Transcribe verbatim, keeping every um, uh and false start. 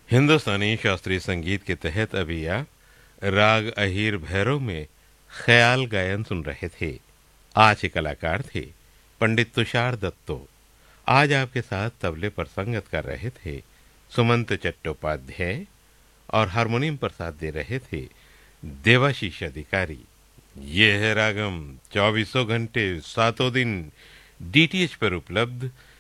हिंदुस्तानी शास्त्रीय संगीत के तहत अभी आप राग अहीर भैरव में ख्याल गायन सुन रहे थे। आज के कलाकार थे पंडित तुषार दत्तो। आज आपके साथ तबले पर संगत कर रहे थे सुमंत चट्टोपाध्याय और हारमोनियम पर साथ दे रहे थे देवाशीष अधिकारी। ये है रागम, चौबीसों घंटे सातों दिन डीटीएच पर उपलब्ध